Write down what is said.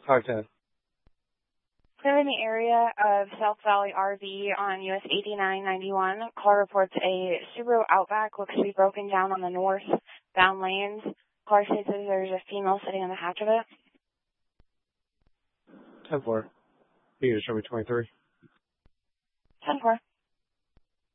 510. Clear in the area of South Valley RV on US 8991. Car reports a Subaru Outback looks to be broken down on the northbound lanes. Car states that there's a female sitting on the hatch of it. 10-4. You can show me 23. 10-4.